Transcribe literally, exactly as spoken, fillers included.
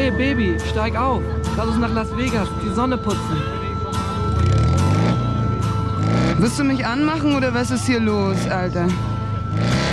Hey, Baby, steig auf. Lass uns nach Las Vegas, die Sonne putzen. Wirst du mich anmachen oder was ist hier los, Alter?